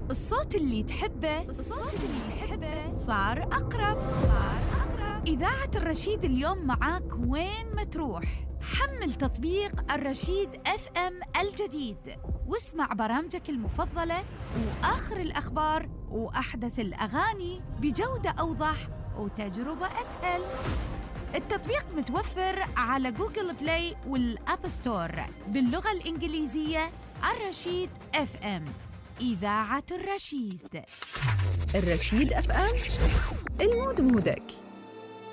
الصوت اللي تحبه صار أقرب. إذاعة الرشيد اليوم معاك وين ما تروح. حمل تطبيق الرشيد FM الجديد واسمع برامجك المفضلة وآخر الأخبار وأحدث الأغاني بجودة أوضح وتجربة أسهل. التطبيق متوفر على جوجل بلاي والأب ستور باللغة الإنجليزية. الرشيد FM، إذاعة الرشيد. الرشيد FM، المود مودك.